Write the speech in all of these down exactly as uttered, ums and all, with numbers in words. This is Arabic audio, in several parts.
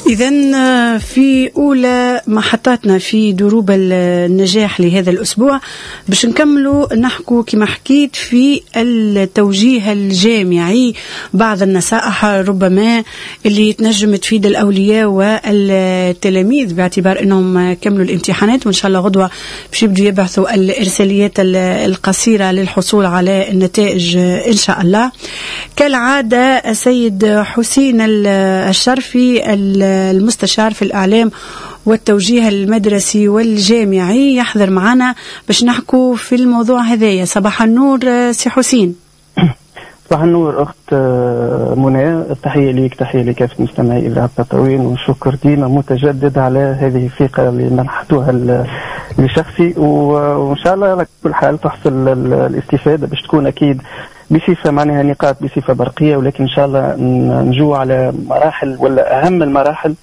إذن في أولى محطاتنا في دروب النجاح لهذا الأسبوع باش نكملوا نحكوا كما حكيت في التوجيه الجامعي، بعض النصائح ربما اللي تنجم تفيد الأولياء والتلاميذ باعتبار أنهم كملوا الامتحانات، وإن شاء الله غدوة باش يبدوا يبعثوا الإرساليات القصيرة للحصول على النتائج إن شاء الله. كالعادة السيد حسين الشرفي المستشار في الإعلام والتوجيه المدرسي والجامعي يحضر معنا باش نحكوا في الموضوع هذايا. صباح النور سي حسين. صباح النور أخت منى، تحية ليك، تحية لكافة مستمعي إذاعة تطاوين، وشكر ديما متجدد على هذه الثقة اللي منحتوها لشخصي، وإن شاء الله على كل حال تحصل الاستفادة باش تكون أكيد بصفة معناها نقاط بصفة برقية، ولكن إن شاء الله نجو على مراحل ولا أهم المراحل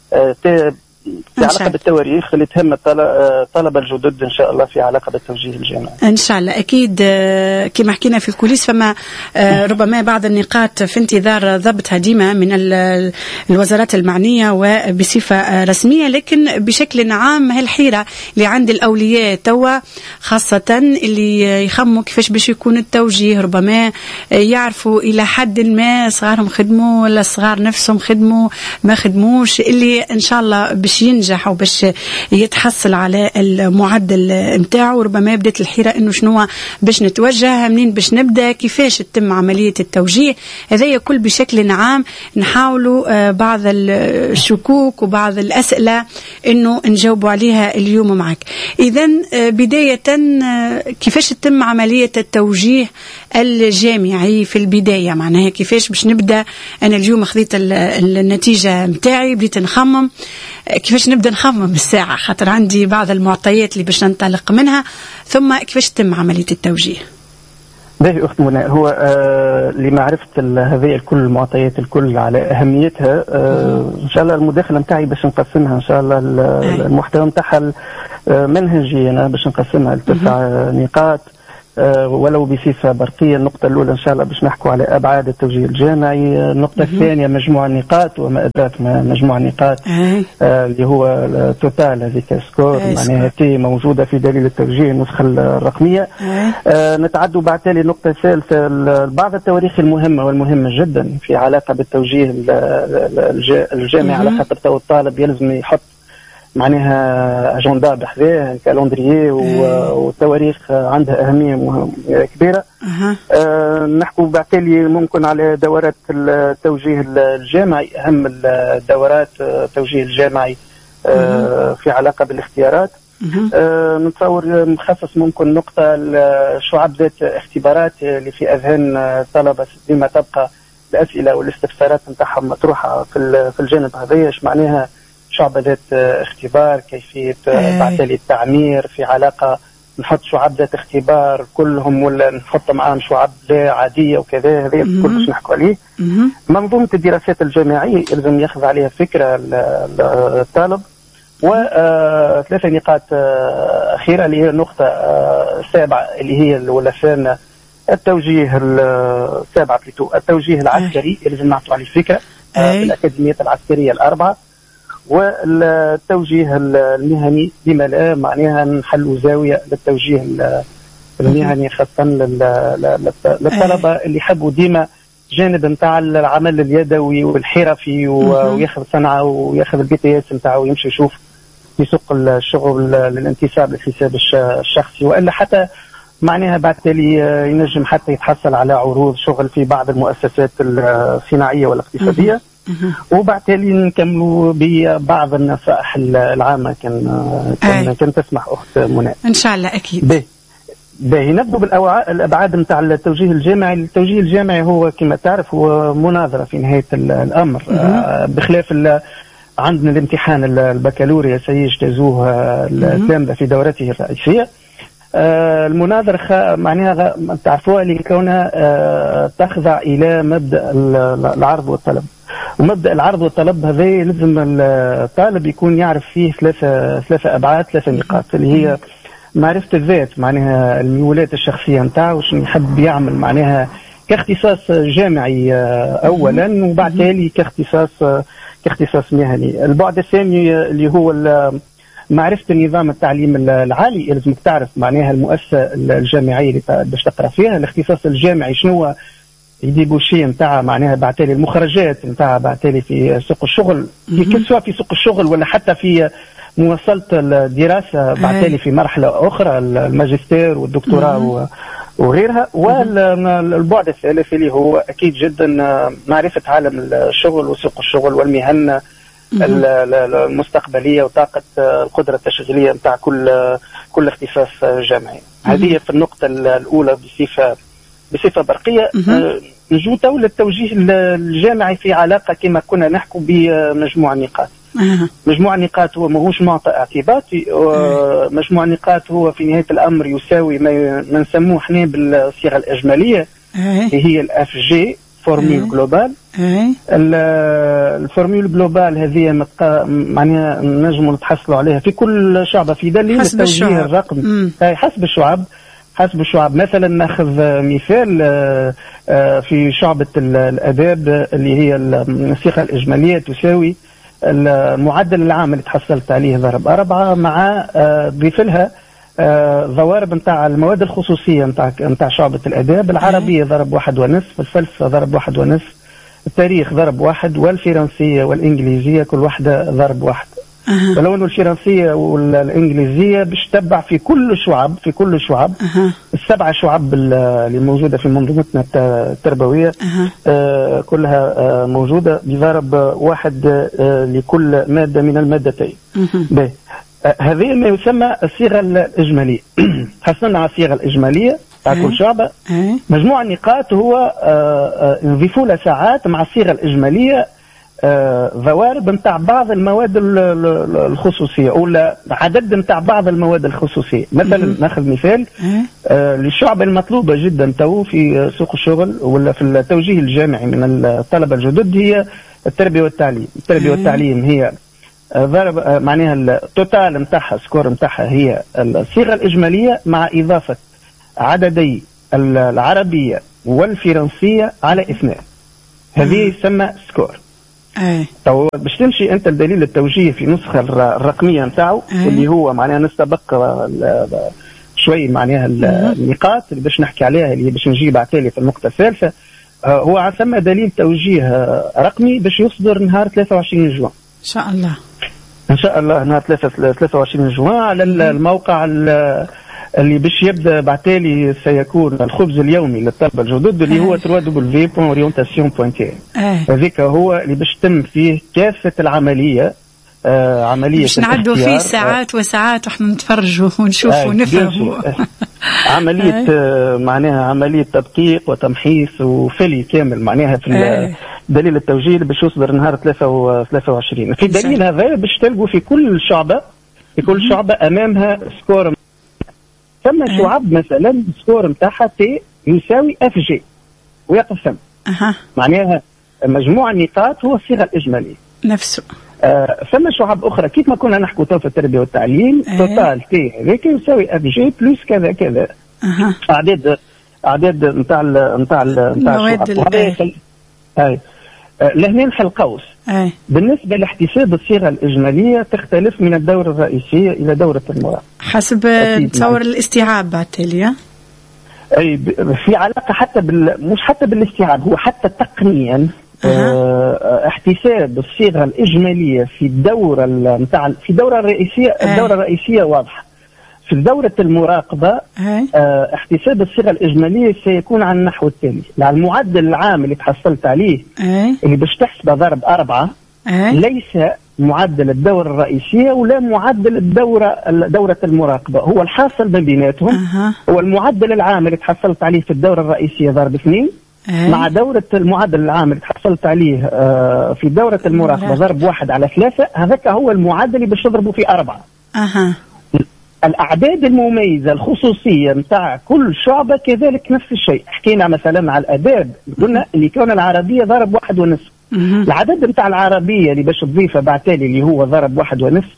في علاقة بالتواريخ اللي تهم الطلبة الجدد إن شاء الله في علاقة بالتوجيه الجامعي. إن شاء الله أكيد. كما حكينا في الكوليس فما ربما بعض النقاط في انتظار ضبطها ديما من الوزارات المعنية وبصفة رسمية، لكن بشكل عام هالحيرة اللي عند الأولياء توا، خاصة اللي يخموا كيفاش باش يكون التوجيه، ربما يعرفوا إلى حد ما صغارهم خدموا ولا صغار نفسهم خدموا ما خدموش، اللي إن شاء الله باش ينجح وباش يتحصل على المعدل متاعه، وربما بدات الحيرة انه شنو باش نتوجه، منين باش نبدا، كيفاش تتم عملية التوجيه. هذا كل بشكل عام نحاولوا بعض الشكوك وبعض الأسئلة انه نجاوبوا عليها اليوم معك. اذن بداية كيفاش تتم عملية التوجيه الجامعي في البداية، معناها كيفاش باش نبدا. انا اليوم خذيت النتيجة متاعي، بديت نخمم كيفاش نبدأ نخمم الساعة، خاطر عندي بعض المعطيات اللي باش ننطلق منها، ثم كيفاش تتم عملية التوجيه. باهي أخت منى، هو آه لمعرفة هذه الكل المعطيات الكل على أهميتها، آه إن شاء الله المداخلة متاعي باش نقسمها إن شاء الله المحتوى متاعها منهجي أنا باش نقسمها لتسع نقاط ولو بصفة برقية. النقطة الأولى إن شاء الله باش نحكوا على أبعاد التوجيه الجامعي. النقطة الثانية مجموعة نقاط وما أدراك ما مجموعة نقاط آه اللي هو التوتال هذيك سكور، معناها تي موجودة في دليل التوجيه النسخة الرقمية. آه نتعدوا بعد تالي النقطة الثالثة بعض التواريخ المهمة والمهمة جدا في علاقة بالتوجيه الجامعي، على خاطر تو الطالب يلزم يحط معناها أجندا بحذاه كالندرية والتواريخ عندها أهمية كبيرة. أه. أه نحكوا بعتالي ممكن على دورات التوجيه الجامعي، أهم الدورات التوجيه الجامعي أه في علاقة بالاختيارات. أه نتصور مخصص ممكن نقطة شعب ذات اختبارات اللي في أذهان الطلبة ديما تبقى الأسئلة والاستفسارات نتاعهم مطروحة في في الجانب هذا. ايش معناها شعبة ذات اختبار، كيفية بعتالي التعمير في علاقة نحط شعب ذات اختبار كلهم ولا نحط معاهم شعب لا عادية وكذا، هذا كل باش نحكوا عليه. منظومة الدراسات الجامعية لازم ياخذ عليها فكرة الطالب. وثلاثة نقاط أخيرة اللي هي النقطة السابعة اللي هي ولا ثانية التوجيه السابعة بليتو التوجيه العسكري، لازم نعطوا عليه فكرة في الأكاديميات العسكرية الأربعة. والتوجيه المهني بما لا معناها نحلوا زاوية للتوجيه المهني خاصة للطلبة اللي يحبوا ديما جانب نتاع العمل اليدوي والحرفي وياخذ صنعة وياخذ البي تي اس نتاعه ويمشي يشوف في سوق الشغل للانتساب للحساب الشخصي، وإلا حتى معناها بعد تالي ينجم حتى يتحصل على عروض شغل في بعض المؤسسات الصناعية والاقتصادية. وبعد تالي نكملوا ببعض النصائح العامة كان كان, كان تسمح أخت منى إن شاء الله. أكيد. باهي باهي نبدأ بالأبعاد نتاع التوجيه الجامعي. التوجيه الجامعي هو كما تعرف هو مناظرة في نهاية الأمر، آه بخلاف عندنا الامتحان البكالوريا سيجتازوه التلامذة في دورته الرئيسية. آه المناظرة معناها تعرفوها لكونها آه تخضع إلى مبدأ العرض والطلب، ومبدأ العرض والطلب هذا لازم الطالب يكون يعرف فيه ثلاثة ثلاثة أبعاد، ثلاثة نقاط اللي هي معرفة الذات، معناها الميولات الشخصية نتاعو، وش يحب يعمل معناها كاختصاص جامعي اولا، وبعد تالي كاختصاص كاختصاص مهني. البعد الثاني اللي هو معرفة النظام التعليم العالي، لازمك تعرف معناها المؤسسة الجامعية اللي باش تقرا فيها. الاختصاص الجامعي شنو يديبوشي نتاع معناها بعتالي المخرجات نتاع بعتالي في سوق الشغل، في كسوة في سوق الشغل ولا حتى في مواصلة الدراسة بعتالي في مرحلة أخرى، الماجستير والدكتوراه وغيرها. والبعد الثالث اللي هو أكيد جدا معرفة عالم الشغل وسوق الشغل والمهن المستقبلية وطاقة القدرة التشغيلية نتاع كل كل اختصاص جامعي. هذه في النقطة الأولى بصفة بصفة برقية. نجو تو للتوجيه الجامعي في علاقة كما كنا نحكوا بمجموعة نقاط. مجموعة نقاط هو ماهوش معطى اعتباطي، مجموعة نقاط هو في نهاية الأمر يساوي ما نسموه احنا بالصيغة الإجمالية اللي هي الاف جي فورمول جلوبال. الفورمول جلوبال هذه معناها نجموا نتحصلوا عليها في كل شعبة في دليل التوجيه الرقمي حسب الشعب. حسب الشعب مثلا ناخذ مثال في شعبة الآداب اللي هي الصيغة الإجمالية تساوي المعدل العام اللي تحصلت عليه ضرب أربعة مع ضيف لها ضوارب نتاع المواد الخصوصية نتاع نتاع شعبة الآداب. العربية ضرب واحد ونصف، الفلسفة ضرب واحد ونصف، التاريخ ضرب واحد، والفرنسية والإنجليزية كل واحدة ضرب واحد. أه. ولو انه الفرنسيه والانجليزيه باش تتبع في كل شعب في كل شعب أه. السبعه شعب اللي موجوده في منظومتنا التربويه أه. آه كلها آه موجوده بضرب واحد آه لكل ماده من المادتين. أه. آه هذه ما يسمى الصيغه الاجماليه. حصلنا على الصيغه الاجماليه تاع كل شعبه. أه. مجموع النقاط هو نضيفوا له ساعات مع الصيغه الاجماليه ضوارب نتاع بعض المواد الخصوصية ولا عدد نتاع بعض المواد الخصوصية. مثلا ناخذ مثال آه للشعب المطلوبة جدا تو في سوق الشغل ولا في التوجيه الجامعي من الطلبة الجدد هي التربية والتعليم. التربية والتعليم هي ضرب آه معناها التوتال نتاعها سكور نتاعها هي الصيغة الإجمالية مع إضافة عددي العربية والفرنسية على اثنين. هذه يسمى سكور. ايه تو باش تمشي انت لدليل التوجيه في نسخه الرقميه نتاعو اللي هو معناها نستبق شوي معناها النقاط اللي باش نحكي عليها اللي باش نجيب عتالي في النقطه الثالثه. هو عسمى دليل توجيه رقمي باش يصدر نهار ثلاثة وعشرين جوان ان شاء الله. ان شاء الله نهار ثلاثة وعشرين جوان على الموقع اللي باش يبدا بعتالي سيكون الخبز اليومي للطلبه الجدد اللي هو دبليو دبليو دبليو بوين اورينتاسيون بوين تي. هذيك هو اللي باش تم فيه كافه العمليه. آه عمليه باش نعدوا فيه ساعات وساعات واحنا نتفرجوا ونشوفوا ونفهموا. عمليه آه معناها عمليه تدقيق وتمحيص وفلي كامل معناها في دليل التوجيه اللي باش يصدر نهار ثلاثة وعشرين. في الدليل هذا باش تلقوا في كل شعبه في كل شعبه امامها سكور. ثم شعب مثلا السكور نتاعها تي يساوي اف جي ويقف ثم. أه. معناها مجموع النقاط هو الصيغه الاجماليه نفسه. آه ثم شعب اخرى كيف ما كنا نحكوا تو في التربيه والتعليم. أه. توتال تي هذاك يساوي اف جي بلس كذا كذا. أه. اعداد اعداد نتاع نتاع نتاع الشعب. هاي لهنا نحل قوس. أي. بالنسبة لاحتساب الصيغة الإجمالية تختلف من الدورة الرئيسية إلى دورة المراقبة حسب تصور الاستيعاب بالتالي. أي في علاقة حتى بال مش حتى بالاستيعاب هو حتى تقنيا. أه. احتساب الصيغة الإجمالية في الدورة نتاع في الدورة الرئيسية. أي. الدورة الرئيسية واضحة. في دورة المراقبة اه احتساب الصيغة الإجمالية سيكون على النحو التالي. على المعدل العام اللي تحصلت عليه اه اللي باش تحسبه ضرب أربعة اه ليس معدل الدورة الرئيسية ولا معدل الدورة دورة المراقبة، هو الحاصل ما بيناتهم اه هو المعدل العام اللي تحصلت عليه في الدورة الرئيسية ضرب اثنين اه مع دورة المعدل العام اللي تحصلت عليه اه في دورة المراقبة ضرب واحد على ثلاثة. هذاك هو المعدل اللي باش تضربه في أربعة. أه. الأعداد المميزة الخصوصية نتاع كل شعبة كذلك نفس الشيء. حكينا مثلا على الآداب قلنا اللي كان العربية ضرب واحد ونصف. العدد نتاع العربية اللي باش تضيفه بعتالي اللي هو ضرب واحد ونصف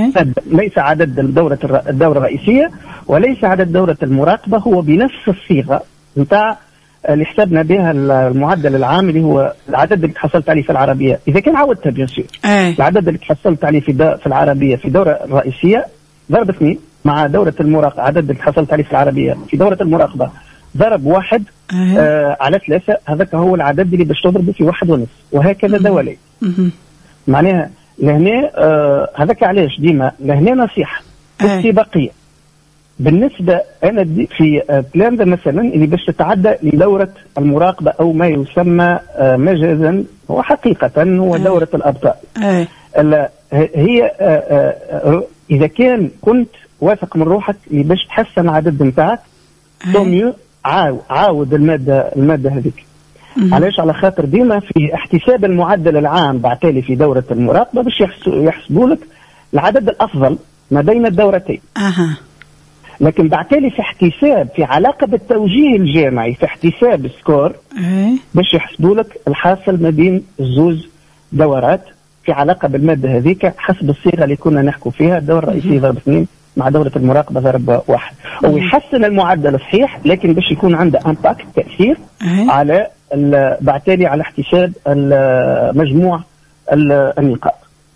ليس عدد الدورة الدورة الرئيسية وليس عدد دورة المراقبة، هو بنفس الصيغة نتاع اللي حسبنا بها المعدل العام اللي هو العدد اللي تحصلت عليه في العربيه، اذا كان عودتها بيان سور العدد اللي تحصلت عليه في في العربيه في دوره الرئيسيه ضرب اثنين مع دوره المراقبه، عدد اللي حصلت عليه في العربيه في دوره المراقبه ضرب واحد آه على ثلاثه، هذاك هو العدد اللي باش تضربه في واحد ونص، وهكذا دولي. معناها لهنا آه هذاك علاش ديما لهنا نصيحه استباقيه بالنسبه انا في بلان ده مثلا اللي باش تتعدى لدوره المراقبه او ما يسمى آه مجازا وحقيقه هو دوره الابطال. هي آه آه اذا كان كنت واثق من روحك اللي باش تحسن العدد نتاعك توميو عاود عاود الماده الماده هذيك. علاش؟ على خاطر ديما في احتساب المعدل العام بعتالي في دوره المراقبه باش يحسبوا لك العدد الافضل ما بين الدورتين. اها لكن بعتالي في احتساب في علاقه بالتوجيه الجامعي في احتساب السكور باش يحسبوا لك الحاصل ما بين الزوز دورات في علاقه بالماده هذيك حسب الصيغه اللي كنا نحكوا فيها، الدوره الرئيسيه ضرب اثنين مع دوره المراقبه ضرب واحد، ويحسن المعدل صحيح لكن باش يكون عنده امباكت تاثير على بعتالي على احتساب مجموع النقاط.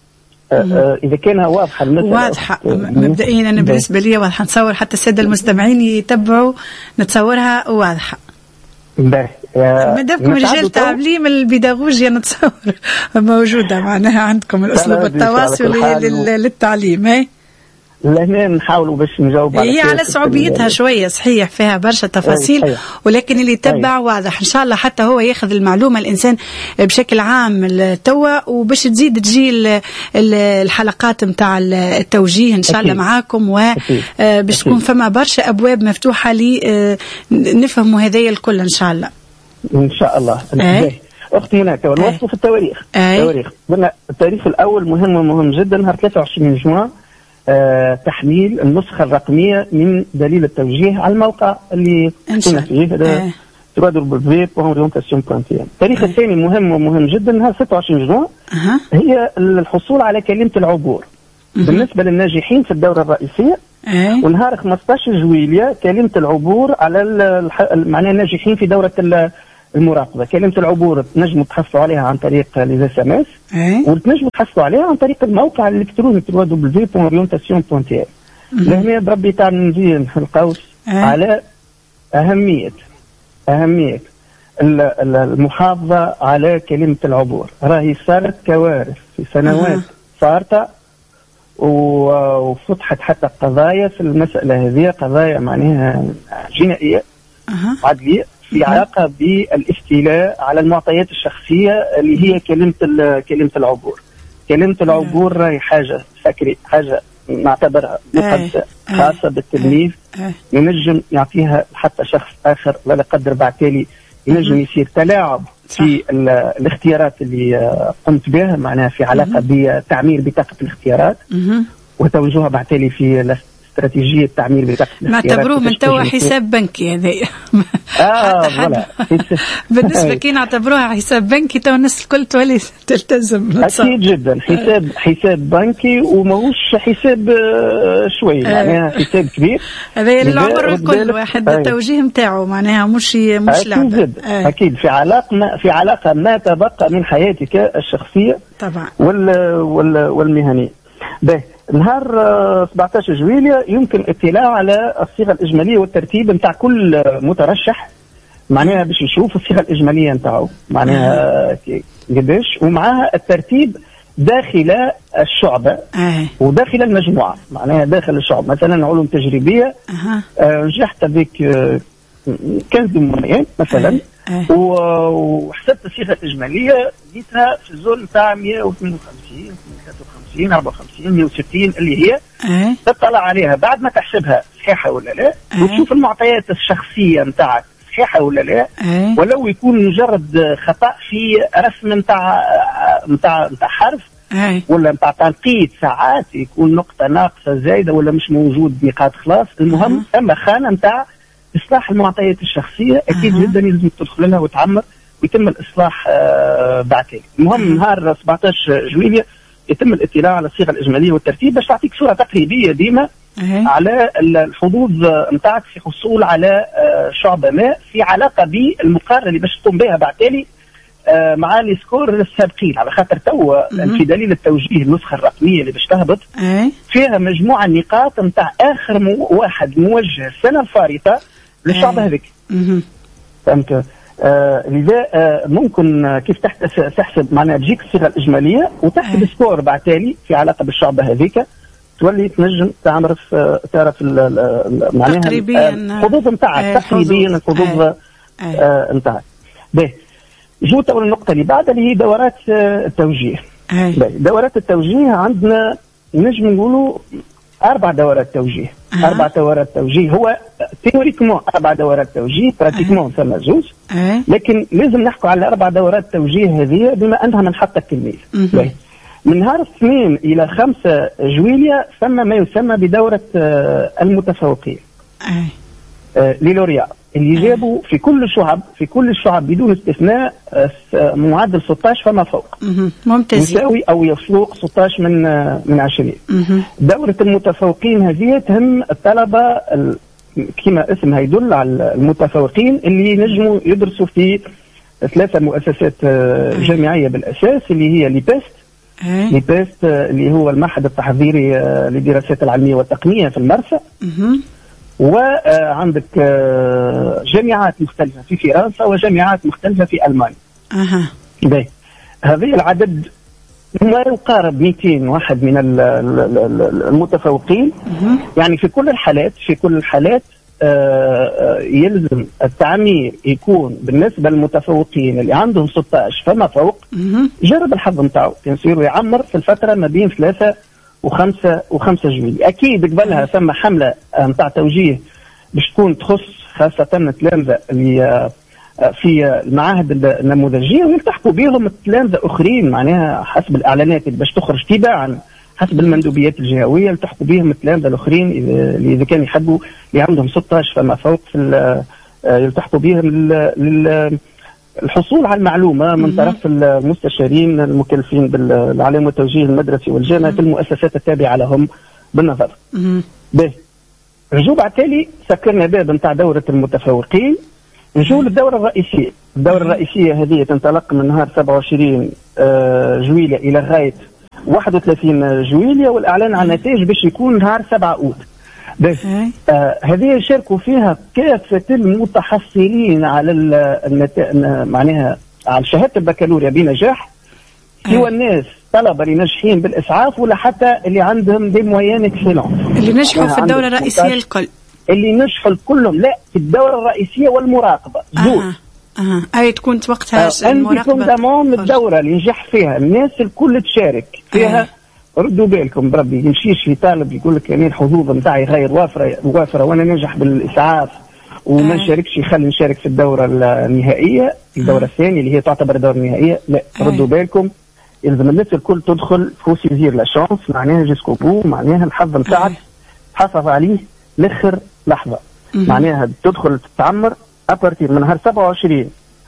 اذا كان واضحه المساله واضحه مبدئيا انا بالنسبه لي واضحه، نتصور حتى الساده المستمعين يتبعوا نتصورها واضحه. باهي ما دامكم رجال تعليم البيداغوجيا نتصور موجوده معناها عندكم الاسلوب التواصلي للتعليم. هي لهنا نحاولوا باش نجاوب على هي على صعوبيتها شويه صحيح، فيها برشا تفاصيل ولكن اللي يتبع واضح ان شاء الله حتى هو ياخذ المعلومه الانسان بشكل عام توا، وباش تزيد تجي الحلقات نتاع التوجيه ان شاء الله معاكم، وباش تكون فما برشا ابواب مفتوحه لي نفهموا هذايا الكل ان شاء الله. ان شاء الله. اختي هناك ونوصل في التواريخ. التواريخ قلنا التاريخ الاول مهم ومهم جدا، نهار ثلاثة وعشرين جوان آه تحميل النسخة الرقمية من دليل التوجيه على الموقع اللي كنا فيه هذا دبليو دبليو دبليو دوت اورينتاسيون دوت تي ام. التاريخ الثاني مهم ومهم جدا نهار ستة وعشرين جوان أه. هي الحصول على كلمة العبور أه. بالنسبة للناجحين في الدورة الرئيسية أه. ونهار خمسطاش جويلية كلمة العبور على معناها الناجحين في دورة المراقبة. كلمة العبور تنجموا تحصلوا عليها عن طريق لي اس ام اس وتنجموا تحصلوا عليها عن طريق الموقع الالكتروني دبليو دبليو دبليو دوت اورينتاسيون دوت تي ام. لهنا بربي تاع نزيد القوس على أهمية أهمية المحافظة على كلمة العبور. راهي صارت كوارث في سنوات صارت وفتحت حتى قضايا في المسألة هذه، قضايا معناها جنائية عدلية في علاقة بالاستيلاء على المعطيات الشخصية اللي هي كلمة كلمة العبور. كلمة العبور راهي حاجة فكري، حاجة نعتبرها مقدسة خاصة بالتلميذ، ينجم يعطيها حتى شخص آخر ولا قدر بعتالي ينجم يصير تلاعب في الاختيارات اللي قمت بها، معناها في علاقة بتعمير بطاقة الاختيارات وتوجهها بعتالي في استراتيجية تعمير بطاقة الاختيارات. نعتبروه من توا حساب بنكي هذا. اه فوالا بالنسبة كي نعتبروها حساب بنكي تو الناس الكل تولي تلتزم. أكيد جدا حساب حساب بنكي وماهوش حساب شوي، معناها حساب كبير. هذا العمر الكل واحد التوجيه نتاعو معناها مش مش لعبة. أكيد جدا أكيد في علاقة في علاقة ما تبقى من حياتك الشخصية طبعا وال وال والمهنية. به نهار سبعطاش جويلية يمكن الاطلاع على الصيغة الإجمالية والترتيب نتاع كل مترشح، معناها باش نشوف الصيغة الإجمالية نتاعو معناها قداش، ومعها الترتيب داخل الشعبة وداخل المجموعة، معناها داخل الشعب. مثلا علوم تجريبية نجحت بك خمسة دمويين مثلا وحسبت الصيغة الإجمالية لقيتها في الزون نتاع مئة واثنين وخمسين ثلاثة وخمسين أربعة وخمسين مئة وستين اللي هي أه. تطلع عليها بعد ما تحسبها صحيحة ولا لا أه. وتشوف المعطيات الشخصية نتاعك صحيحة ولا لا أه. ولو يكون مجرد خطأ في رسم نتاع نتاع نتاع حرف أه. ولا نتاع تنقيط ساعات يكون نقطة ناقصة زايدة ولا مش موجود نقاط خلاص. المهم أه. أما خانة نتاع إصلاح المعطيات الشخصية أكيد أه. جدا يلزم تدخل لها وتعمر ويتم الإصلاح آه بعتالي. المهم نهار سبعطاش جويلية يتم الاطلاع على الصيغة الإجمالية والترتيب باش تعطيك صورة تقريبية ديما أه. على الحظوظ نتاعك في حصول على شعبة ماء في علاقة بالمقارنة اللي باش تقوم بها بعتالي مع لي سكور السابقين، على خاطر توا في دليل التوجيه النسخة الرقمية اللي باش تهبط أه. فيها مجموعة نقاط نتاع آخر مو واحد موجه السنة الفارطة للشعبة هذيك. أه. فهمت؟ آه لذا آه ممكن آه كيف تحت تحسب معناها تجيك الصيغه الاجماليه وتحسب سكور بعتالي في علاقه بالشعبه هذيك، تولي تنجم تعرف آه تعرف معناها تقريبيا الحظوظ نتاعك تقريبيا الحظوظ نتاعك. باهي جو تو النقطه اللي بعدها اللي هي دورات آه التوجيه. دورات التوجيه عندنا نجم نقولوا أربع دورات توجيه. أه. أربع دورات توجيه، هو تيوريكمون أربع دورات توجيه، براتيكمون ثم زوز. أه. لكن لازم نحكوا على أربع دورات توجيه هذه بما أنها من حق التلميذ. من نهار اثنين إلى خمسة جويلية ثم ما يسمى بدورة المتفوقين. أه. آه للوريا اللي جابوا في كل الشعب في كل الشعب بدون استثناء معدل ستة عشر فما فوق. ممتاز. يساوي او يفوق ستة عشر من من عشرين. دورة المتفوقين هذه تهم الطلبة كما اسمها يدل على المتفوقين اللي ينجموا يدرسوا في ثلاثة مؤسسات جامعية بالاساس اللي هي ليبيست. ليبيست اللي هو المعهد التحضيري للدراسات العلمية والتقنية في المرسى. وعندك جامعات مختلفة في فرنسا وجامعات مختلفة في ألمانيا. أها. باهي هذه العدد ما يقارب مئتين واحد من المتفوقين. أه. يعني في كل الحالات في كل الحالات يلزم التعمير يكون بالنسبة للمتفوقين اللي عندهم ستة عشر فما فوق. أه. جرب الحظ نتاعو يصير يعمر في الفترة ما بين ثلاثة وخمسة وخمسة جويلية. أكيد قبلها ثم حملة نتاع توجيه باش تكون تخص خاصة التلامذة اللي في المعاهد النموذجية ويلتحقوا بهم التلامذة أخرين، معناها حسب الإعلانات اللي باش تخرج تباعا حسب المندوبيات الجهوية يلتحقوا بهم التلامذة الأخرين اللي إذا كان يحبوا اللي عندهم ستة عشر فما فوق في يلتحقوا بهم لل الحصول على المعلومة من طرف المستشارين المكلفين بالعلم والتوجيه المدرسي والجامعي في المؤسسات التابعة لهم بالنظر. باهي نجو بعتالي سكرنا باب نتاع دورة المتفوقين، نجو للدورة الرئيسية. الدورة الرئيسية هذه تنطلق من نهار سبعة وعشرين جويلية إلى غاية واحد وثلاثين جويلية، والإعلان عن النتائج باش يكون نهار سبعة أوت. آه هذه يشاركوا فيها كافة المتحصلين على النت... معناها على شهادة البكالوريا بنجاح، سواء الناس طلبة اللي ناجحين بالإسعاف ولا حتى اللي عندهم دي موين اكسلون اللي نجحوا في الدورة الرئيسية الكل. اللي نجحوا كلهم لا في الدورة الرئيسية والمراقبة زوج. أه. أه. أي تكون وقتها آه المراقبة. أنت الدورة اللي نجح فيها الناس الكل تشارك فيها. أه. ردوا بالكم بربي يمشيش في طالب يقول لك يعني الحظوظ نتاعي غير وافره وافره وانا ننجح بالاسعاف وما نشاركش يخلي نشارك في الدوره النهائيه الدوره الثانيه اللي هي تعتبر الدوره النهائيه. لا ردوا بالكم يلزم الناس الكل تدخل فوسيزير لا شانس، معناها جيسكو بو، معناها الحظ نتاعك تحافظ عليه لاخر لحظه. معناها تدخل تتعمر ابارتير من نهار سبعة وعشرين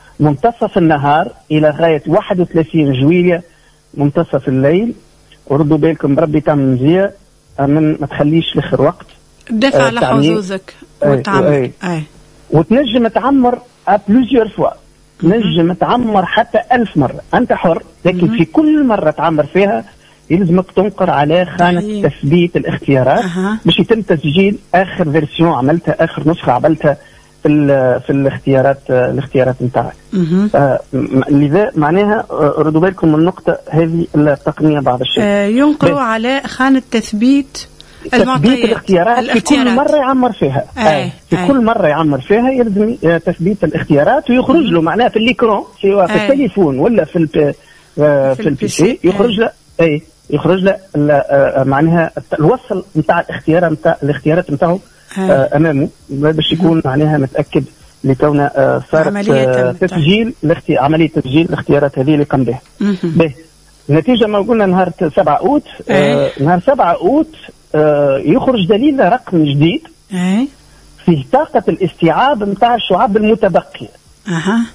منتصف النهار الى غايه واحد وثلاثين جويلية منتصف الليل. وردوا بالكم بربي تعمل مزية من ما تخليش لاخر وقت دافع على حظوظك وتعمر. أي. أي. وتنجم تعمر بلوزيور فوا، تنجم تعمر حتى ألف مرة، أنت حر، لكن في كل مرة تعمر فيها يلزمك تنقر على خانة أيه. تثبيت الاختيارات أه. باش يتم تسجيل آخر فيرسيون عملتها، آخر نسخة عملتها في في الاختيارات الاختيارات نتاعك. آه لذا معناها ردوا بالكم من النقطة هذه التقنية بعض الشيء. آه ينقروا على خانة تثبيت تثبيت الاختيارات في كل مرة يعمر فيها. آه. آه. في آه. كل مرة يعمر فيها يلزم تثبيت الاختيارات ويخرج له معناها في الإيكرون سواء في التليفون ولا في البي في, في البي سي يخرج له أي يخرج له معناها الوصل نتاع الاختيارات نتاع الاختيارات نتاعه آه امامه باش يكون معناها متاكد لكون آه صارت آه تسجيل الاختي... عمليه تسجيل الاختيارات هذه اللي قام بها. به النتيجه ما قلنا نهار سبعة اوت آه نهار سبعة اوت آه يخرج دليل رقم جديد أه. فيه طاقه الاستيعاب نتاع الشعاب المتبقيه. اها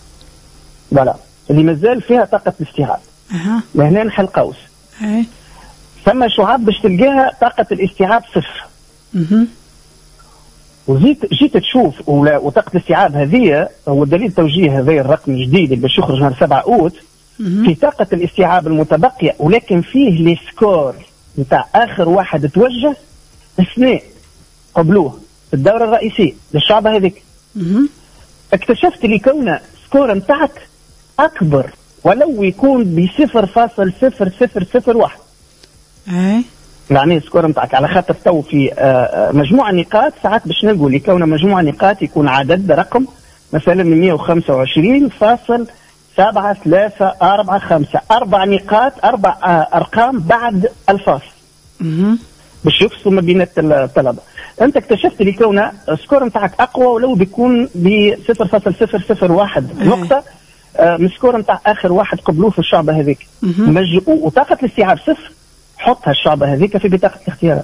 فوالا اللي مازال فيها طاقه الاستيعاب. اها لهنا نحل قوس. اي ثم شعاب باش تلقاها طاقه الاستيعاب صفر. وزيت جيت تشوف وطاقة الاستيعاب هذه هو دليل التوجيه هذا الرقم الجديد اللي باش يخرج نهار سبعة أوت في طاقة الاستيعاب المتبقية، ولكن فيه لي سكور نتاع آخر واحد توجه اثنين قبلوه في الدورة الرئيسية للشعب هذيك. اكتشفت اللي كونه سكور نتاعك أكبر ولو يكون بصفر فاصل صفر صفر صفر واحد. اي يعني السكور نتاعك على خاطر تو في مجموعة نقاط ساعات باش نلقوا اللي كونه مجموعة نقاط يكون عدد رقم مثلا مئة وخمسة وعشرين فاصل سبعة ثلاثة أربعة خمسة، أربع نقاط أربع أرقام بعد الفاصل باش يفصلوا ما بين الطلبة. أنت اكتشفت اللي كونه السكور نتاعك أقوى ولو بيكون ب صفر فاصل صفر صفر واحد نقطة من السكور نتاع آخر واحد قبلوه في الشعبة هذيك. وطاقة الاستيعاب صفر، حطها الشعبة هذيك في بطاقة الاختيارات.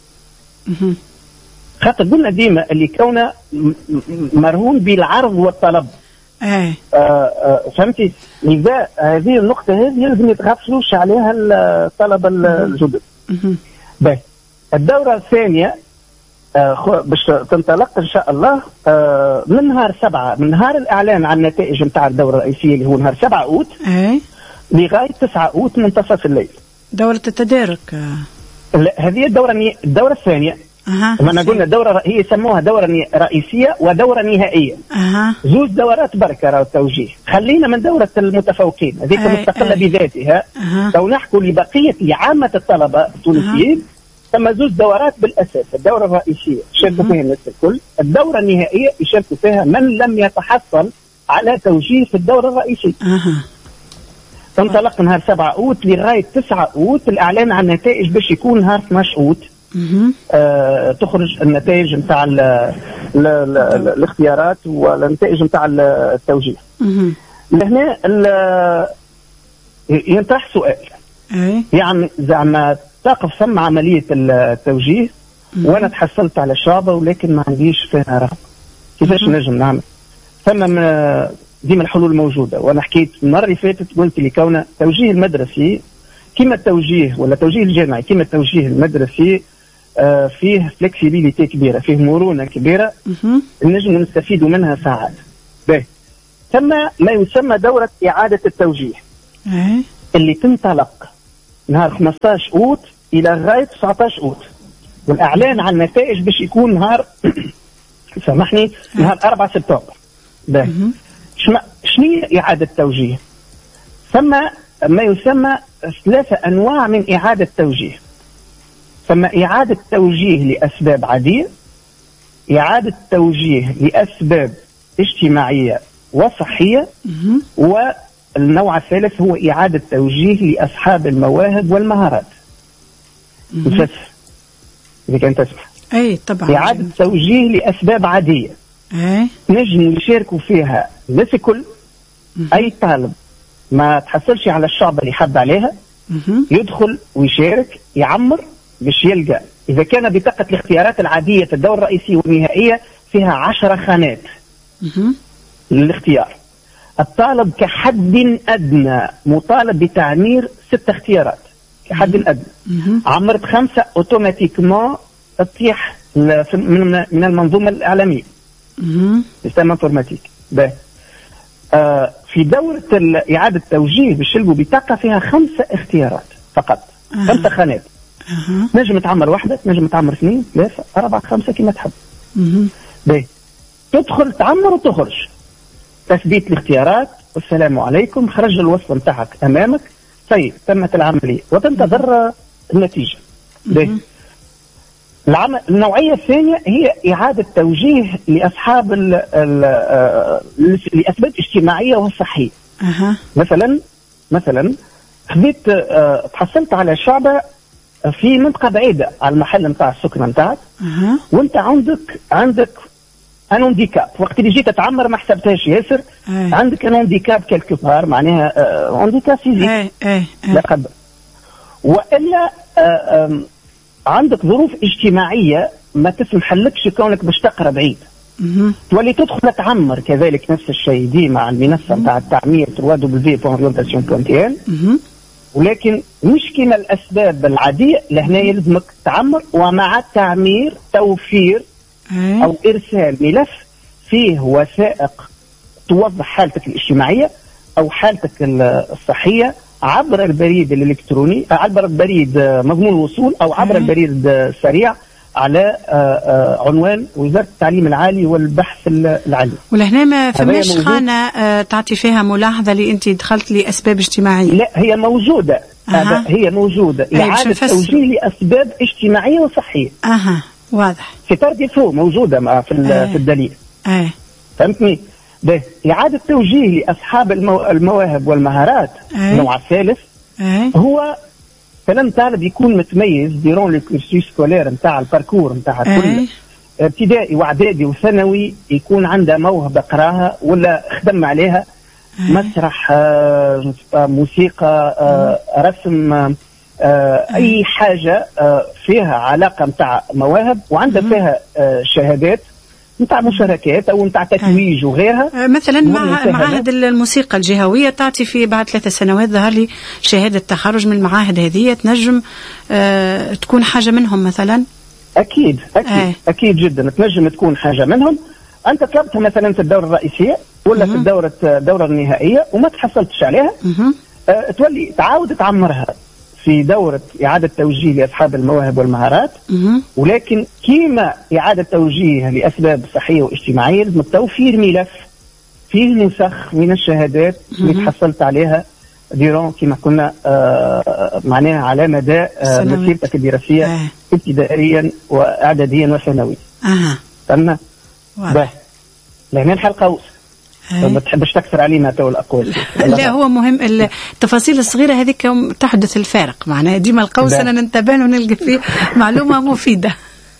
خاطر قلنا ديما اللي كونه مرهون بالعرض والطلب. ايه آه آه فهمتي؟ لذا هذه النقطة هذه لازم يتغفلوش عليها الطلبة الجدد. باهي الدورة الثانية آه باش تنطلق ان شاء الله آه من نهار سبعة، من نهار الإعلان عن النتائج نتاع الدورة الرئيسية اللي هو نهار سبعة أوت ايه لغاية تسعة أوت منتصف الليل. دورة التدارك. لا هذه الدورة الدورة الثانية. أها. ما قلنا دورة هي يسموها دورة رئيسية ودورة نهائية. أها. زوج دورات بركة راهو التوجيه. خلينا من دورة المتفوقين هذيك مستقلة أي. بذاتها. لو نحكوا لبقية لعامة الطلبة التونسيين ثم زوج دورات بالأساس. الدورة الرئيسية يشاركوا فيها الناس الكل، الدورة النهائية يشاركوا فيها من لم يتحصل على توجيه في الدورة الرئيسية. أها. تنطلق نهار سبعة أوت لغاية تسعة أوت الإعلان عن النتائج باش يكون نهار اثناش أوت. آه تخرج النتائج نتاع الاختيارات والنتائج نتاع التوجيه. لهنا ينطرح سؤال يعني زعما تقف ثم عملية التوجيه وانا تحصلت على الشعبة ولكن ما عنديش فيها رقم، كيفاش نجم نعمل؟ ثم ديما الحلول موجودة. وانا حكيت المرة اللي فاتت قلت لي كون التوجيه المدرسي كما التوجيه ولا التوجيه الجامعي كما التوجيه المدرسي آه فيه فلكسيبيليتي كبيرة، فيه مرونة كبيرة نجم نستفيدوا منها ساعات. باهي ثم ما يسمى دورة إعادة التوجيه اللي تنطلق نهار خمسطاش أوت إلى غاية تسعطاش أوت، والإعلان عن النتائج باش يكون نهار سامحني نهار أربعة سبتمبر. باهي شنو إعادة التوجيه؟ ثم ما يسمى ثلاثة أنواع من إعادة التوجيه. ثم إعادة توجيه لأسباب عادية، إعادة توجيه لأسباب اجتماعية وصحية، والنوع الثالث هو إعادة توجيه لأصحاب المواهب والمهارات. نفسر إذا كان تسمح. أي طبعا. إعادة توجيه لأسباب عادية أي نجم يشاركوا فيها الناس الكل. أي طالب ما تحصلش على الشعب اللي حب عليها يدخل ويشارك يعمر باش يلقى إذا كان بطاقة الاختيارات العادية في الدورة الرئيسية والنهائية فيها عشر خانات للاختيار. الطالب كحد أدنى مطالب بتعمير ست اختيارات كحد أدنى. عمرت خمسة أوتوماتيكمان تطيح من المنظومة الإعلامية سيستم انفورماتيك. باهي آه في دورة إعادة التوجيه باش يلقوا بطاقة فيها خمسة اختيارات فقط. أه. خمسة خانات. أه. نجم تعمر واحدة، نجم تعمر اثنين، ثلاثة، أربعة، خمسة كما تحب. باهي تدخل تعمر وتخرج. تثبيت الاختيارات والسلام عليكم، خرج الوصف نتاعك أمامك، طيب تمت العملية وتنتظر النتيجة. باهي العمل النوعية الثانية هي إعادة توجيه لأصحاب ال ال لأسباب اجتماعية وصحية. أه. مثلا مثلا خذيت أه تحصلت على شعبة في منطقة بعيدة على المحل نتاع السكنة نتاعك. أه. وانت عندك عندك انونديكاب وقت اللي جيت تعمر ما حسبتهاش ياسر. أه. عندك انونديكاب كالكو بار معناها انونديكاب فيزيك. أه. أه. لا قدر والا أه عندك ظروف اجتماعية ما تسمحلكش كونك باش تقرا بعيد. تولي تدخل تعمر كذلك نفس الشيء ديما على المنصة نتاع التعمير دبليو دبليو دبليو دوت اورينتاسيون دوت ان. ولكن مش كما الاسباب العاديه، لهنا يلزمك تعمر، ومع التعمير توفير او ارسال ملف فيه وثائق توضح حالتك الاجتماعيه او حالتك الصحيه عبر البريد الالكتروني، عبر البريد مضمون الوصول او عبر البريد السريع على عنوان وزارة التعليم العالي والبحث العالي. ولهنا ما فماش خانة تعطي فيها ملاحظة اللي أنت دخلت لأسباب اجتماعية؟ لا، هي موجودة. أه. هي موجودة إعادة توجيه لأسباب اجتماعية وصحية. أها واضح. في ترديفه موجودة في أه. في الدليل. أه. فهمتني؟ به إعادة توجيه لأصحاب المو... المواهب والمهارات النوع الثالث أه. هو كلام طالب يكون متميز ديرون لو كورسوس سكولير نتاع الباركور نتاع كل ابتدائي واعدادي وثانوي، يكون عنده موهبه قراها ولا خدم عليها، أي. مسرح، آه، موسيقى، آه، رسم، آه، اي حاجه آه، فيها علاقه نتاع مواهب وعنده فيها آه، شهادات نتاع مشاركات او نتاع تتويج وغيرها. مثلا مع معاهد الموسيقى الجهويه تعطي في بعد ثلاث سنوات ظهر لي شهاده تخرج من المعاهد هذه، تنجم أه تكون حاجه منهم مثلا. اكيد اكيد آه. اكيد جدا تنجم تكون حاجه منهم. انت طلبتها مثلا في الدوره الرئيسيه ولا في الدوره الدوره النهائيه وما تحصلتش عليها، أه تولي تعاود تعمرها في دورة إعادة توجيه لأصحاب المواهب والمهارات، ولكن كيما إعادة توجيه لأسباب صحية واجتماعية لازم توفير ملف فيه نسخ من الشهادات اللي تحصلت عليها ديرون كما قلنا آه معناها على مدى آه مسيرتك الدراسية آه. ابتدائيا وإعداديا وثانويا. أها. تمام. باهي. لهنا الحلقة وصل. ما تحبش تكثر علينا تو الأقوال. لا هو مهم التفاصيل الصغيرة هذيك تحدث الفارق، معناها ديما القوس أنا ننتبه ونلقى فيه معلومة مفيدة.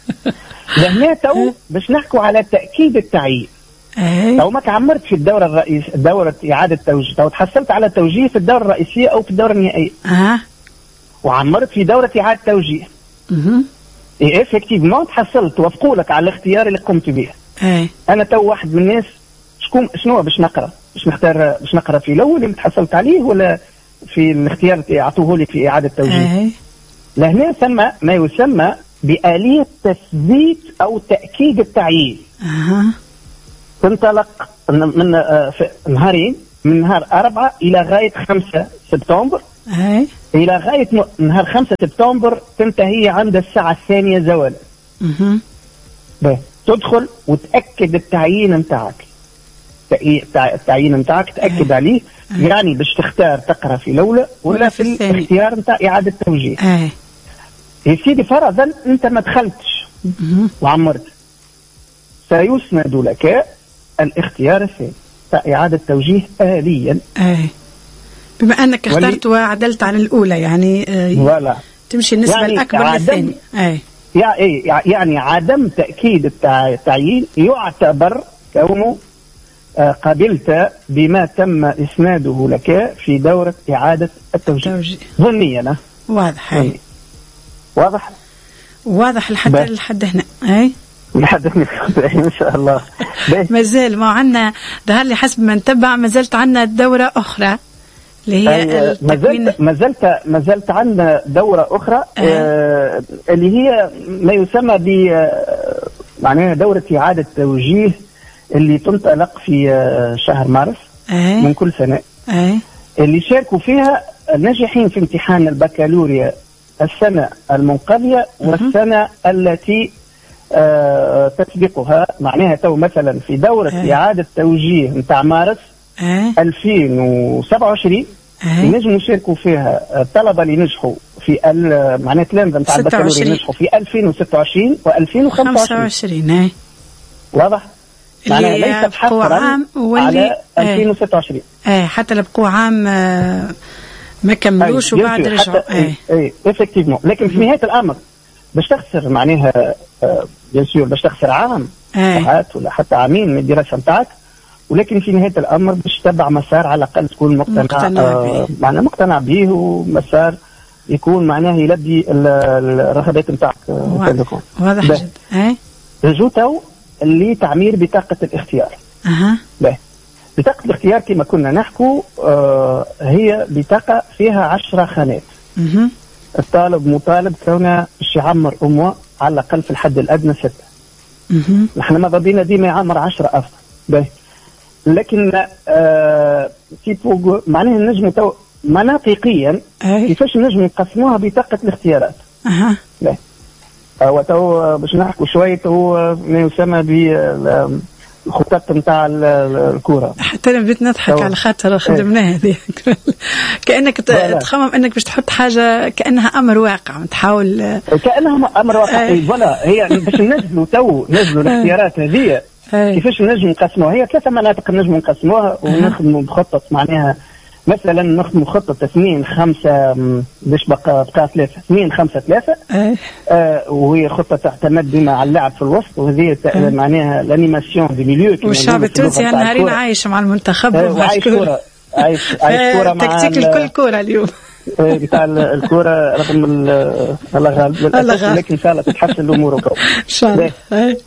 لهنا تو باش نحكوا على تأكيد التعيين. تو ما تعمرت في الدورة الرئيس دورة إعادة توجيه، تو تحصلت على توجيه في الدورة الرئيسية أو في الدورة النهائية. أه. وعمرت في دورة إعادة توجيه. أها. إيه إفكتيفمون تحصلت وافقوا لك على الاختيار اللي قمت به. أه. أنا تو واحد من الناس شكون شنو باش نقرا باش نختار باش نقرا في الاول اللي تحصلت عليه ولا في الاختيار اللي اعطوه لي في اعاده توجيه. لهنا ثم ما يسمى بآلية تثبيت او تاكيد التعيين. اها. تنطلق من نهارين، من نهار أربعة الى غايه خمسة سبتمبر. اي. الى غايه نهار خمسة سبتمبر تنتهي عند الساعه الثانيه زوالا. اها. تدخل وتاكد التعيين نتاعك. التعيين نتاعك تأكد آه. عليه، يعني باش تختار تقرا في الأولى ولا, ولا في, في الاختيار نتاع إعادة توجيه. آه. يا سيدي فرضا أنت ما دخلتش وعمرت، سيسند لك الاختيار الثاني تاع إعادة توجيه آليا. آه. بما أنك اخترت ولي... وعدلت عن الأولى يعني آه ولا. تمشي النسبة يعني الأكبر للثاني. آه. يعني عدم تأكيد التعيين يعتبر كونه قبلت بما تم إسناده لك في دورة إعادة التوجيه ظنيا. واضح. ظني. واضح واضح لحد لحد هنا. أي لحد هنا إن شاء الله. مازال ما عندنا ظهر لي حسب ما نتبع ما زلت عندنا دورة أخرى اللي هي التكوين. ما زلت ما زلت عندنا دورة أخرى أه. آه اللي هي ما يسمى ب معناها دورة إعادة توجيه اللي تنطلق في شهر مارس أي. من كل سنة. أي. اللي شاركوا فيها الناجحين في امتحان البكالوريا السنة المنقضية والسنة التي آه تسبقها، معناها تو مثلا في دورة أي. إعادة توجيه نتاع مارس أي. ألفين وسبعة وعشرين ينجموا يشاركوا فيها الطلبة اللي نجحوا في معناها تلامذة نتاع البكالوريا نجحوا في ألفين وستة وعشرين وألفين وخمسة وعشرين. واضح؟ اللي ليس حصرا على ألفين وستة وعشرين. ايه حتى لبقوا عام آه ما كملوش وبعد رجعوا. ايه ايه افكتيفمون. لكن في نهايه الامر باش تخسر معناها آه بيان سور باش تخسر عام ايه. ولا حتى عامين من الدراسه نتاعك، ولكن في نهايه الامر باش تتبع مسار على الاقل تكون مقتنع مقتنع آه معناها مقتنع به، ومسار يكون معناه يلبي الرغبات نتاعك. واضح, واضح جدا. ايه رجوتو اللي تعمير بطاقة الاختيار. أها. باهي. بطاقة الاختيار كما كنا نحكوا آه هي بطاقة فيها عشرة خانات. الطالب مطالب كونه باش يعمر أمه على الأقل في الحد الأدنى ستة. نحن ماذا بينا ديما يعمر عشرة أفضل. باهي. لكن آه كيف معناها نجم تو مناطقيا كيفاش نجم نقسموها بطاقة الاختيارات. أها. باهي. وتو باش نحكوا شوية هو ما يسمى ب الخطط نتاع الكرة. حتى انا بديت نضحك على خاطر خدمناها هذه كأنك تخمم انك باش تحط حاجة كأنها امر واقع تحاول كأنها امر واقع. فوالا هي باش ننزلوا تو نزلوا الاختيارات هذه كيفاش نجم نقسموها. هي ثلاثة مناطق نجم نقسموها ونخدموا بخطط معناها مثلا نخدموا خطة اثنين خمسة باش بقى بقى ثلاثة اثنين خمسة ثلاثة آه وهي خطة تعتمد بما على اللعب في الوسط وهذه معناها الانيماسيون دي ميليو. والشعب التونسي نهارين عايش مع المنتخب آه وعايش كورة عايش عايش كورة مع تكتيك الكل كورة اليوم بتاع الكورة رغم الله غالب لكن ان شاء الله تتحسن الامور وكو ان شاء الله.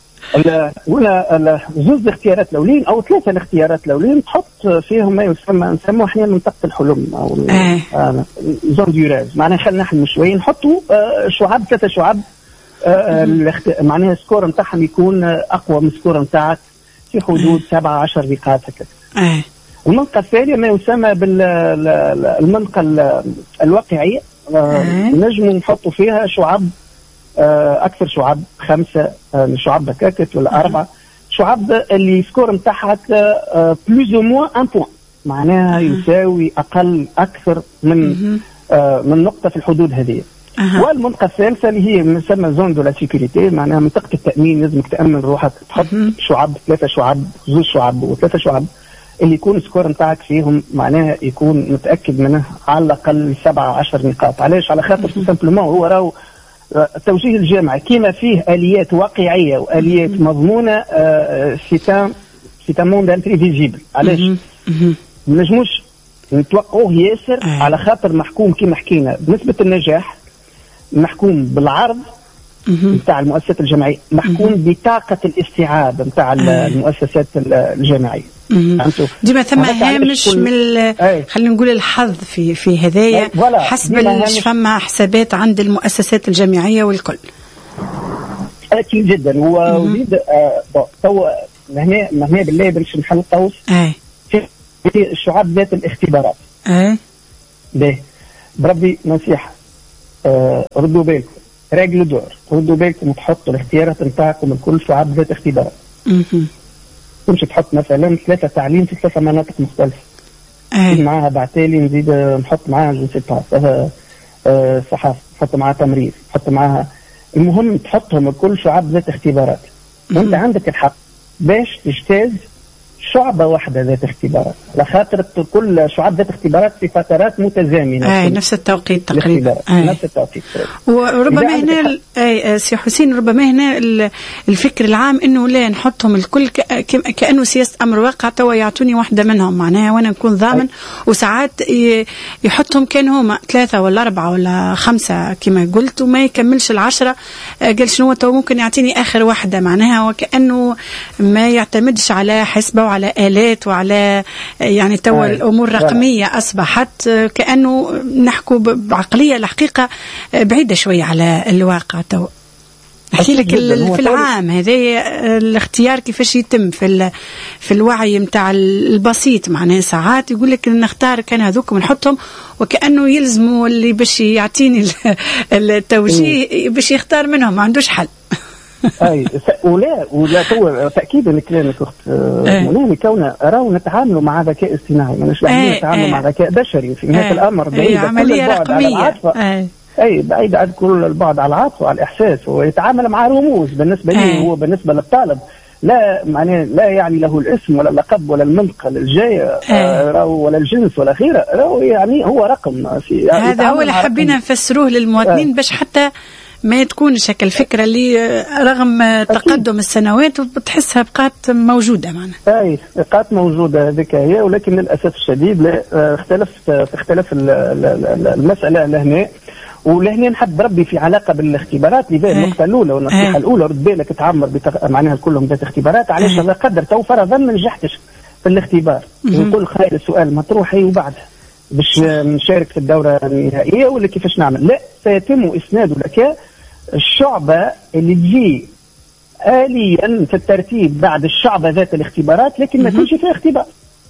ولا زوز الاختيارات الاولين او ثلاثه الاختيارات الاولين تحط فيهم ما يسمى نسموه احنا منطقه الحلم او آه. زون ديوراج. معناها خلينا نحن شويه نحطوا آه شعاب ثلاثه شعاب آه معناها السكور نتاعهم يكون اقوى من السكور نتاعك في حدود سبعة عشر نقاط هكذا. آه. والمنطقه الثانيه ما يسمى بالمنطقه الواقعيه آه نجم نحطوا فيها شعاب اكثر شعاب خمسه شعاب هكاك ولا اربعه شعاب اللي سكور نتاعها بلوز او موان ان بوان معناها يساوي اقل اكثر من من نقطه في الحدود هذه. والمنطقه الثالثه اللي هي مسمى زون دو لا سيكوريتي معناها منطقه التامين لازمك تامن روحك تحط شعاب ثلاثه شعاب زوج شعاب وثلاثه شعاب اللي يكون سكور نتاعك فيهم معناها يكون متاكد منه على الاقل سبعة عشر نقاط. علاش؟ على خاطر سامبلومون هو راهو التوجيه الجامعي كما فيه آليات واقعية وآليات مضمونة سيتان سيتان موند امبريفيزيبل. علاش؟ ما نجموش نتوقعوه ياسر على خاطر محكوم كما حكينا بنسبة النجاح محكوم بالعرض نتاع المؤسسات الجامعية محكوم بطاقة الاستيعاب نتاع المؤسسات الجامعية. ديما ثم هامش من خلينا نقول الحظ في في هدايا حسب فما حسابات عند المؤسسات الجامعيه والكل. اكيد جدا. وزيد تو هنا هنا بالله باش نحل قوس في الشعاب ذات الاختبارات. اي باهي بربي نصيحه آه ردوا بالكم راجلوا دور ردوا بالكم تحطوا الاختيارات نتاعكم الكل شعاب ذات اختبارات. مش تحط مثلا ثلاثة تعليم في ثلاثة مناطق مختلفة. نزيد معاها بعتالي نزيد نحط معاها جنسيتها أه صحافة نحط معاها تمرير نحط معاها المهم تحطهم الكل شعاب ذات اختبارات. وانت عندك الحق باش تجتاز شعبة واحدة ذات اختبارات لخاطر كل شعاب ذات اختبارات في فترات متزامنة. اي نفس التوقيت تقريبا. نفس التوقيت. وربما هنا اي سي حسين ربما هنا الفكر العام انه لا نحطهم الكل كأنه سياسة امر واقع توا يعطوني واحدة منهم معناها وانا نكون ضامن. أي. وساعات يحطهم كان هما ثلاثة ولا أربعة ولا خمسة كما قلت وما يكملش العشرة قال شنو تو ممكن يعطيني اخر واحدة معناها وكأنه ما يعتمدش على حسبة وعلى آلات وعلى يعني تو الأمور رقمية أصبحت كأنه نحكوا بعقلية الحقيقة بعيدة شوية على الواقع. تو أحكي لك في العام هذا الاختيار كيفاش يتم في في الوعي متاع البسيط معناه ساعات يقول لك نختار كان هذوك ونحطهم وكأنه يلزموا اللي باش يعطيني التوجيه باش يختار منهم ما عندوش حل. اي ولا ولا تو تاكيدا لكلامك اخت منى كونه راهو نتعاملوا مع ذكاء اصطناعي ماناش لاعبين نتعاملوا مع ذكاء بشري في نهايه الامر بعيد كل البعد على العاطفه. اي بعيد عن كل البعد على العاطفه وعلى الاحساس ويتعامل مع رموز بالنسبه لي هو بالنسبه للطالب لا معناه لا يعني له الاسم ولا اللقب ولا المنطقه الجايه ولا الجنس ولا غيره راهو يعني هو رقم في هذا هو اللي حبينا نفسروه للمواطنين باش حتى ما تكونش هكا الفكرة اللي رغم تقدم السنوات وبتحسها بقات موجودة معنا. أي بقات موجودة هذيك هي ولكن للأسف الشديد لا اختلف تختلف المسألة لهنا ولهنا نحب ربي في علاقة بالاختبارات لذا النقطة الأولى والنصيحة الأولى رد بالك تعمر بتغ... معناها كلهم ذات اختبارات علاش الله قدر تو فرضا ما نجحتش في في الاختبار ونقول خير السؤال مطروحي وبعدها باش نشارك في الدورة النهائية ولا كيفاش نعمل؟ لا، سيتم إسناد لك الشعبة اللي تجي آليا في الترتيب بعد الشعبة ذات الاختبارات، لكن ما تمشي فيها اختبار.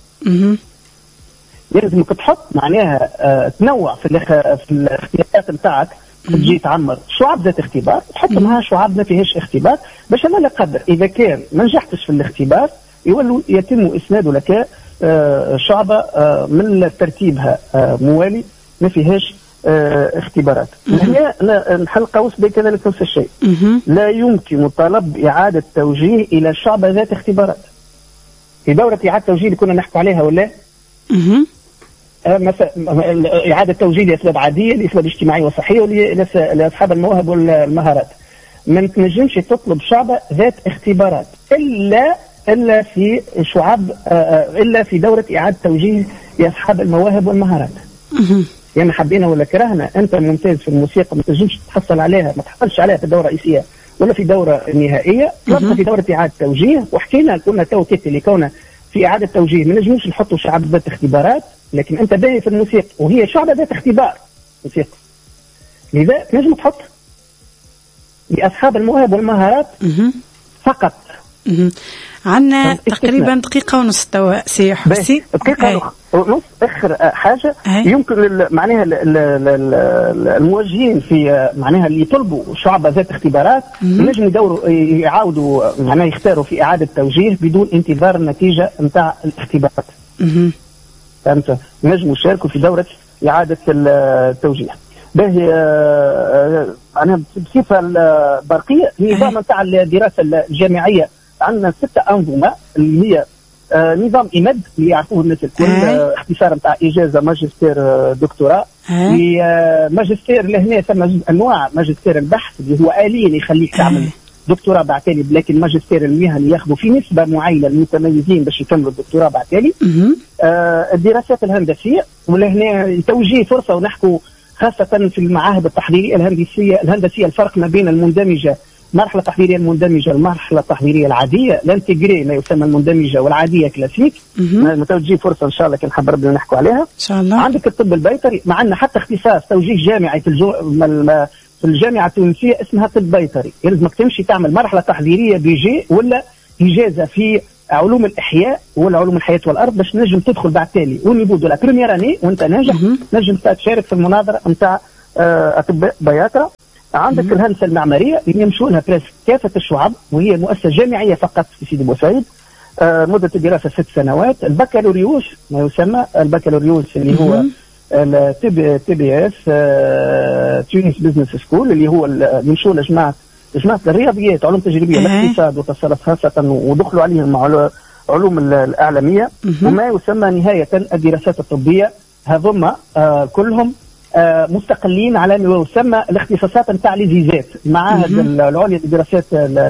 لازمك تحط معناها آه تنوع في, في الاختيارات نتاعك، تجي تعمر شعب ذات اختبار تحط معها شعب ما فيهاش اختبار، باش انا لا قدر اذا كان ما نجحتش في الاختبار يولوا يتم اسناد لك آه شعبة آه من ترتيبها آه موالي ما فيهاش آه اختبارات. هنا نحل قوس بين كذلك نفس الشيء، لا يمكن طلب إعادة توجيه إلى شعبة ذات اختبارات. في دورة إعادة توجيه اللي كنا نحكي عليها ولا آه مثلا إعادة توجيه لأسباب عادية، لأسباب اجتماعية وصحية، ولأصحاب المواهب والمهارات، ما تنجمش تطلب شعبة ذات اختبارات إلا إلا في شعب آه إلا في دورة إعادة توجيه لأصحاب المواهب والمهارات. يعني حبينا ولا كرهنا، انت ممتاز في الموسيقى ما تنجمش تحصل عليها، ما تحصلش عليها في الدوره الرئيسيه ولا في دوره نهائيه، طلبنا في دوره اعاده توجيه وحكينا كنا تو اللي كونه في اعاده توجيه ما نجموش نحطوا شعب ذات اختبارات، لكن انت باهي في الموسيقى وهي شعب ذات اختبار موسيقى، لذا تنجم تحط لاصحاب المواهب والمهارات فقط. عندنا تقريبا دقيقة ونص توا سي حسين. دقيقة ونص. آخر حاجة هي. يمكن معناها الموجهين في معناها اللي يطلبوا شعبة ذات اختبارات نجم يدوروا يعاودوا معناها يختاروا في إعادة توجيه بدون انتظار النتيجة نتاع الاختبارات. فهمت؟ نجموا يشاركوا في دورة إعادة التوجيه. باهي معناها بصفة برقية النظام نتاع الدراسة الجامعية عندنا ستة أنظمة اللي هي آه نظام إيماد اللي يعرفوه الناس الكل، آه اختصار نتاع إجازة ماجستير آه دكتوراه. آه ماجستير لهنا ثم أنواع ماجستير البحث اللي هو آليا يخليك تعمل دكتوراه بعتالي، لكن ماجستير المهني ياخذوا في نسبة معينة للمتميزين باش يكملوا الدكتوراه بعتالي. آه الدراسات الهندسية ولهنا توجيه فرصة ونحكوا خاصة في المعاهد التحضيرية الهندسية الهندسية الفرق ما بين المندمجة مرحلة تحضيرية المندمجة والمرحلة التحضيرية العادية، الانتجري ما يسمى المندمجة والعادية كلاسيك. متوجيه فرصة إن شاء الله كان حاب ربنا نحكوا عليها. إن شاء الله. عندك الطب البيطري، مع عندنا حتى اختصاص توجيه جامعي في الجو... في الجامعة التونسية اسمها طب بيطري، يلزمك تمشي تعمل مرحلة تحضيرية بيجي ولا إجازة في علوم الإحياء ولا علوم الحياة والأرض باش نجم تدخل بعد تالي ونبودوا لا بريمير أني وأنت ناجح نجم تشارك في المناظرة نتاع أطباء بياطرة. عندك مم. الهندسة المعمارية اللي يمشوا لها بريس كافة الشعب وهي مؤسسة جامعية فقط في سيدي بوسعيد. آه مدة الدراسة ست سنوات. البكالوريوس ما يسمى البكالوريوس اللي هو التي تي بي اس تونس بزنس سكول اللي هو يمشوا لجماعة جماعة الرياضيات علوم تجريبية الاقتصاد وتصرف خاصة ودخلوا عليهم علوم الإعلامية وما يسمى نهاية الدراسات الطبية. هذوما آه كلهم آه مستقلين على ما يسمى الاختصاصات نتاع ليزيزات، المعاهد العليا للدراسات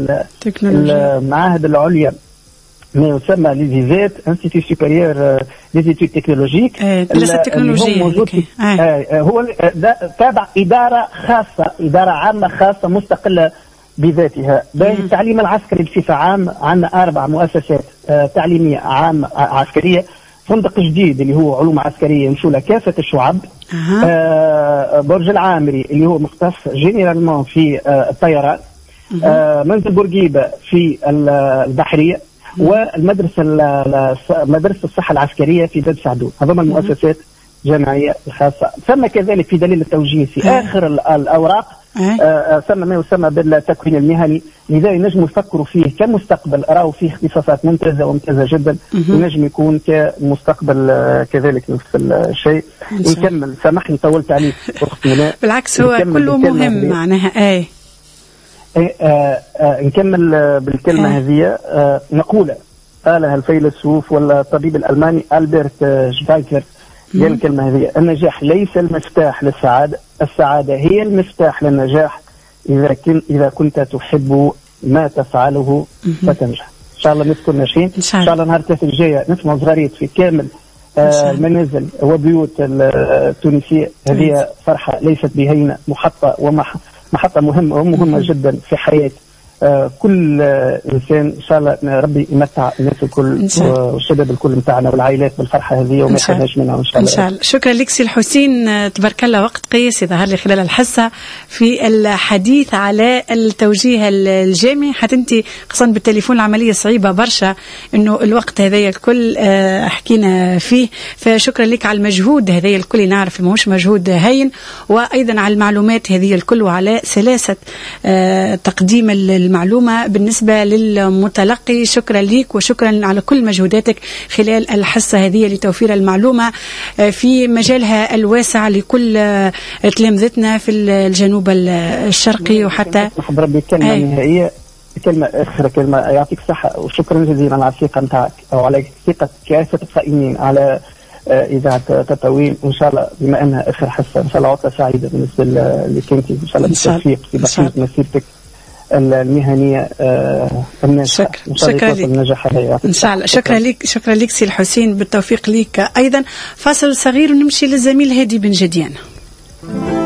المعاهد العليا ما يسمى ليزيزات انستيتيو سوبيريور ليزيتود تكنولوجيك. دراسات تكنولوجية هو تابع إدارة خاصة، إدارة عامة خاصة مستقلة بذاتها. التعليم العسكري بصفة عامة عندنا أربع مؤسسات آه تعليمية عامة عسكرية. فندق جديد اللي هو علوم عسكرية يمشوا له كافة الشعب. أه. آه برج العامري اللي هو مختص جينيرالمون في آه الطيران. آه منزل بورقيبة في البحرية. والمدرسة مدرسة الصحة العسكرية في باب سعدون. هذوما المؤسسات جامعية الخاصة. ثم كذلك في دليل التوجيه في أه. آخر الأوراق آه ثم ما يسمى بالتكوين المهني، لذا ينجموا يفكروا فيه كمستقبل. راهو فيه اختصاصات ممتازة وممتازة جدا، ينجم يكون كمستقبل آه كذلك نفس الشيء. نكمل، سامحني طولت عليك أختي. بالعكس هو كله مهم معناها. اي آه آه آه نكمل آه بالكلمة آه. هذه آه نقول قالها الفيلسوف ولا الطبيب الألماني ألبرت آه شفايكر. هي الكلمة هذه: النجاح ليس المفتاح للسعادة، السعادة هي المفتاح للنجاح. إذا كن إذا كنت تحب ما تفعله فتنجح. إن شاء الله نذكر ناشئين. إن شاء الله نهار الثلاثاء الجاية نسمع صغاريت في كامل آه المنازل وبيوت التونسية. هذه فرحة ليست بهينة، محطة ومحطة مهمة ومهمة جدا في حياة آه كل آه انسان ان شاء الله ربي يمتع الناس الكل والشباب الكل نتاعنا والعائلات بالفرحه هذه وما يحرمناش منها ان شاء الله. ان شاء الله. شكرا لك سي الحسين، تبارك الله وقت قيس ظهر لي خلال الحصه في الحديث على التوجيه الجامعي. حتى انت قصان بالتليفون العمليه صعيبه برشا انه الوقت هذايا الكل آه حكينا فيه، فشكرا لك على المجهود هذايا الكل، نعرف ماهوش مجهود هين، وايضا على المعلومات هذه الكل وعلى سلاسه آه تقديم المعلومة بالنسبة للمتلقي. شكرا لك وشكرا على كل مجهوداتك خلال الحصة هذه لتوفير المعلومة في مجالها الواسع لكل تلامذتنا في الجنوب الشرقي. وحتى بربي كلمة نهائية، كلمة آخر كلمة، يعطيك الصحة وشكرا جزيلا على الثقة نتاعك أو على ثقة كافة القائمين على إذاعة تطاوين. وإن شاء الله بما أنها آخر حصة إن شاء الله عطلة سعيدة بالنسبة لكنتي إن شاء الله بالتوفيق في بقية مسيرتك المهنية الناجحة. شكرا شكرا لك إن شاء الله. شكرا لك شكرا لك سي الحسين، بالتوفيق لك أيضا. فاصل صغير ونمشي للزميل هادي بن جديان.